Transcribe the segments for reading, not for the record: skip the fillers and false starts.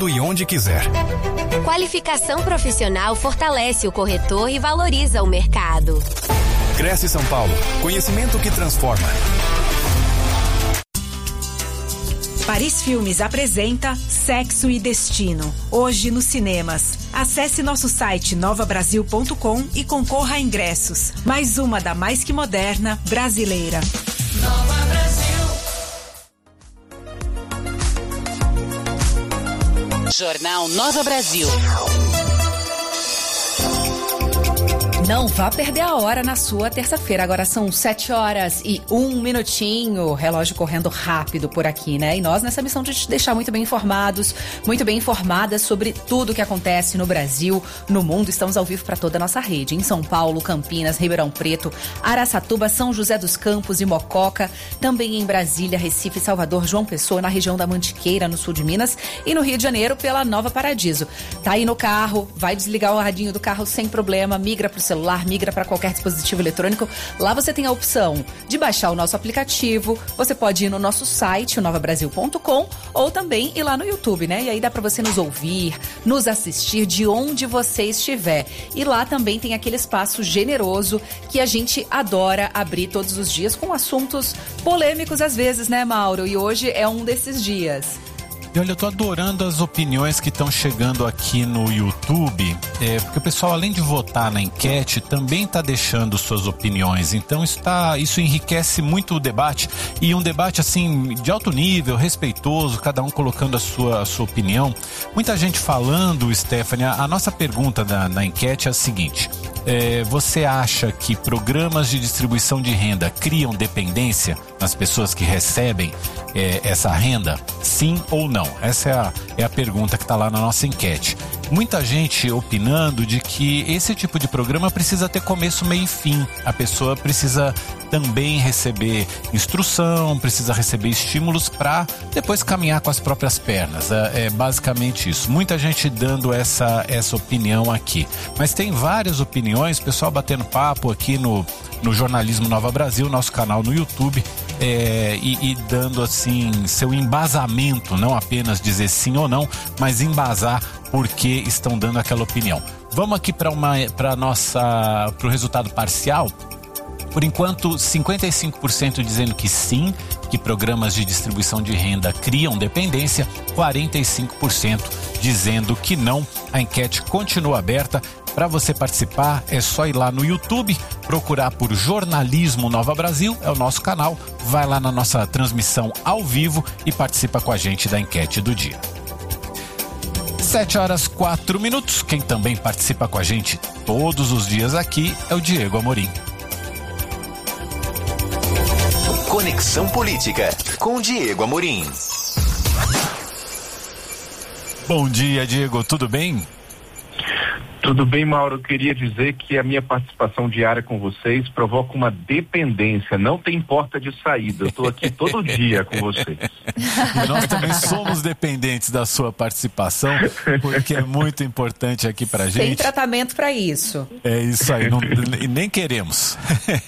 quando e onde quiser. Qualificação profissional fortalece o corretor e valoriza o mercado. Cresce São Paulo. Conhecimento que transforma. Paris Filmes apresenta Sexo e Destino, hoje nos cinemas. Acesse nosso site novabrasil.com e concorra a ingressos. Mais uma da mais que moderna brasileira. Nova Brasil. Jornal Nova Brasil. Não vá perder a hora na sua terça-feira. Agora são 7h01. Relógio correndo rápido por aqui, né? E nós nessa missão de te deixar muito bem informados, muito bem informadas sobre tudo o que acontece no Brasil, no mundo. Estamos ao vivo para toda a nossa rede. Em São Paulo, Campinas, Ribeirão Preto, Araçatuba, São José dos Campos e Mococa. Também em Brasília, Recife, Salvador, João Pessoa, na região da Mantiqueira, no sul de Minas. E no Rio de Janeiro, pela Nova Paradiso. Tá aí no carro, vai desligar o radinho do carro sem problema, migra pro celular, migra para qualquer dispositivo eletrônico. Lá você tem a opção de baixar o nosso aplicativo. Você pode ir no nosso site, o novabrasil.com, ou também ir lá no YouTube, né? E aí dá para você nos ouvir, nos assistir de onde você estiver. E lá também tem aquele espaço generoso que a gente adora abrir todos os dias com assuntos polêmicos às vezes, né, Mauro? E hoje é um desses dias. E olha, eu tô adorando as opiniões que estão chegando aqui no YouTube, porque o pessoal, além de votar na enquete, também está deixando suas opiniões. Então isso enriquece muito o debate, e um debate assim de alto nível, respeitoso, cada um colocando a sua opinião. Muita gente falando, Stephanie. A nossa pergunta na enquete é a seguinte: você acha que programas de distribuição de renda criam dependência nas pessoas que recebem essa renda? Sim ou não? Essa é a pergunta que está lá na nossa enquete. Muita gente opinando de que esse tipo de programa precisa ter começo, meio e fim. A pessoa precisa também receber instrução, precisa receber estímulos para depois caminhar com as próprias pernas. É basicamente isso. Muita gente dando essa opinião aqui. Mas tem várias opiniões, pessoal batendo papo aqui no Jornalismo Nova Brasil, nosso canal no YouTube, e dando assim seu embasamento, não apenas dizer sim ou não, mas embasar por que estão dando aquela opinião. Vamos aqui para o resultado parcial. Por enquanto, 55% dizendo que sim, que programas de distribuição de renda criam dependência, 45% dizendo que não. A enquete continua aberta. Para você participar, é só ir lá no YouTube, procurar por Jornalismo Nova Brasil, é o nosso canal. Vai lá na nossa transmissão ao vivo e participa com a gente da enquete do dia. 7h04. Quem também participa com a gente todos os dias aqui é o Diego Amorim. Conexão Política, com Diego Amorim. Bom dia, Diego, tudo bem? Tudo bem, Mauro. Eu queria dizer que a minha participação diária com vocês provoca uma dependência. Não tem porta de saída. Eu estou aqui todo dia com vocês. E nós também somos dependentes da sua participação, porque é muito importante aqui pra gente. Tem tratamento para isso. É isso aí, nem queremos.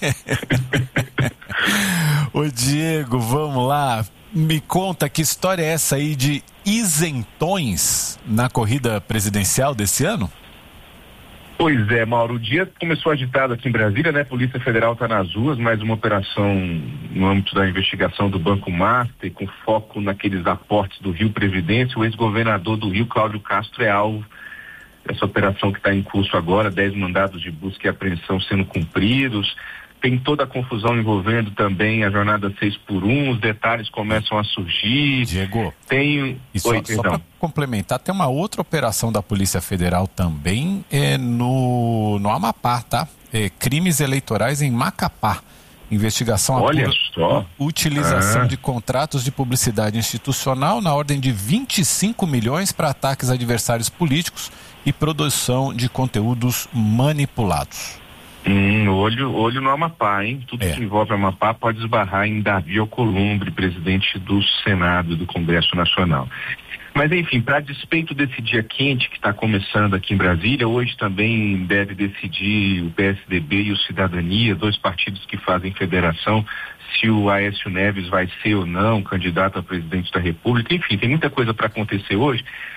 Ô Diego, vamos lá. Me conta, que história é essa aí de isentões na corrida presidencial desse ano? Pois é, Mauro, o dia começou agitado aqui em Brasília, né? A Polícia Federal está nas ruas, mais uma operação no âmbito da investigação do Banco Master, com foco naqueles aportes do Rio Previdência. O ex-governador do Rio, Cláudio Castro, é alvo dessa operação que está em curso agora, 10 mandados de busca e apreensão sendo cumpridos. Tem toda a confusão envolvendo também a jornada 6x1, os detalhes começam a surgir. Diego, só para complementar, tem uma outra operação da Polícia Federal também no Amapá, tá? Crimes eleitorais em Macapá. Investigação apura utilização de contratos de publicidade institucional na ordem de 25 milhões para ataques a adversários políticos e produção de conteúdos manipulados. Olho no Amapá, hein? Tudo que envolve Amapá pode esbarrar em Davi Alcolumbre, presidente do Senado e do Congresso Nacional. Mas, enfim, para despeito desse dia quente que está começando aqui em Brasília, hoje também deve decidir o PSDB e o Cidadania, 2 partidos que fazem federação, se o Aécio Neves vai ser ou não candidato a presidente da República. Enfim, tem muita coisa para acontecer hoje.